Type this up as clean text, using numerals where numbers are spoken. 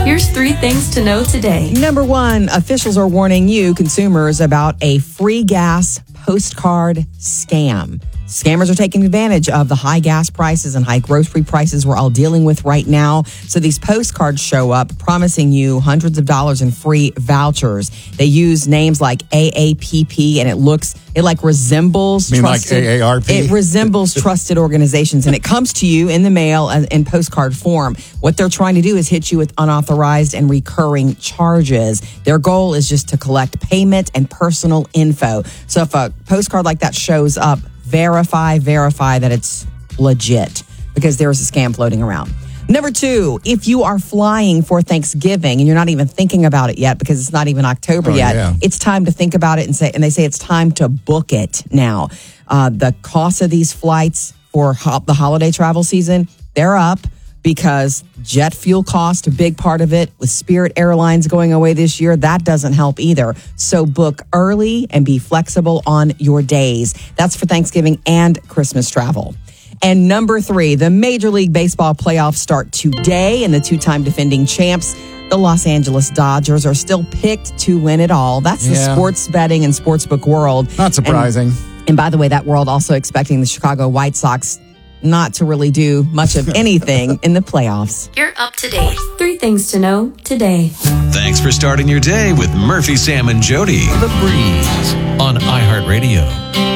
Here's 3 things to know today. Number 1, officials are warning you, consumers, about a free gas postcard scam. Scammers are taking advantage of the high gas prices and high grocery prices we're all dealing with right now. So these postcards show up promising you hundreds of dollars in free vouchers. They use names like AAPP, and it resembles trusted, like AARP? It resembles trusted organizations, and it comes to you in the mail in postcard form. What they're trying to do is hit you with unauthorized and recurring charges. Their goal is just to collect payment and personal info. So if a postcard like that shows up, verify that it's legit, because there's a scam floating around. Number 2, if you are flying for Thanksgiving and you're not even thinking about it yet because it's not even October yet, yeah. It's time to think about it and they say it's time to book it now. The cost of these flights for the holiday travel season, they're up because jet fuel cost, a big part of it, with Spirit Airlines going away this year, that doesn't help either. So book early and be flexible on your days. That's for Thanksgiving and Christmas travel. And number 3, the Major League Baseball playoffs start today, and the 2-time defending champs, the Los Angeles Dodgers, are still picked to win it all. That's the sports betting and sportsbook world. Not surprising. And by the way, that world also expecting the Chicago White Sox not to really do much of anything in the playoffs. You're up to date. 3 things to know today. Thanks for starting your day with Murphy, Sam, and Jody. The Breeze on iHeartRadio.